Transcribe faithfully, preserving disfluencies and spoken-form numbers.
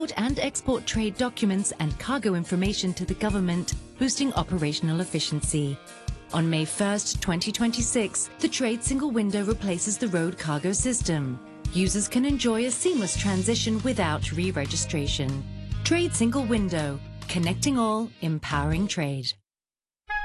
and export trade documents and cargo information to the government, boosting operational efficiency. On May first, twenty twenty-six, the Trade Single Window replaces the road cargo system. Users can enjoy a seamless transition without re-registration. Trade Single Window, connecting all, empowering trade.